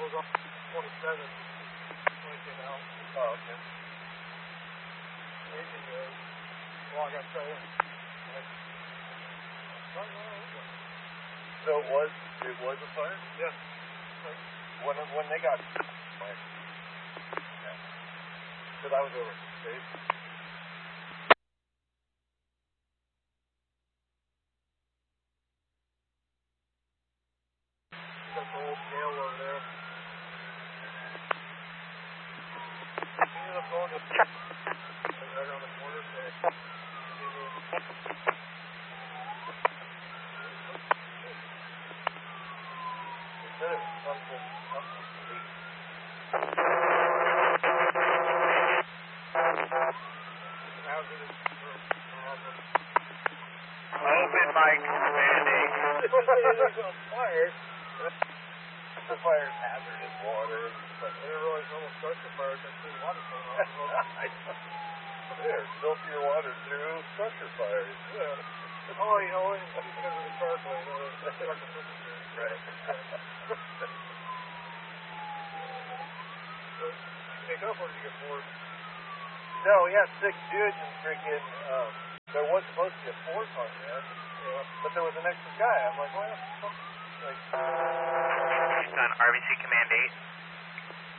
was on 27 when it came out. Oh, okay. Engine goes. Well, I got stolen. So it was a fire? Yeah. When they got fired? Yeah. Because I was over at the station. Got the old jail over there. Ended up going to right around the corner. So They said it was something sweet. Open mic, Mandy. it's on fire. The fire's hazardous water. I didn't realize someone starts the fire and clean water coming out. There, filthier water through structure fires. Yeah. Oh, you know, it's because of the carpet. Right. Pick up or did you get bored? No, we had 6 dudes and freaking, there was supposed to be a 4th on there, but there was an extra guy. I'm like, well, like... Houston, RBC Command 8.